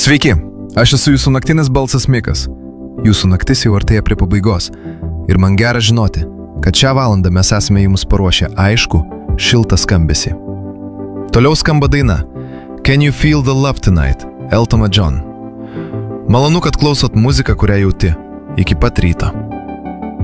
Sveiki, aš esu jūsų naktinis balsas Mikas. Jūsų naktis jau artėja prie pabaigos. Ir man gera žinoti, kad šią valandą mes esame jums paruošę aišku, šiltą skambesį. Toliau skamba daina Can You Feel the Love Tonight, Eltono John. Malonu, kad klausot muziką, kurią jauti. Iki pat ryto.